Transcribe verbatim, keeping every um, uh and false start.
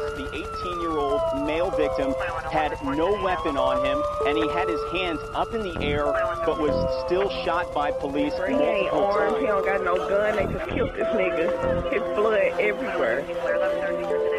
arrest. The eighteen-year-old male victim had no weapon on him, and he had his hands up in the air, but was still shot by police He ain't multiple armed, times. he don't got no gun, they just killed this nigga. His blood everywhere.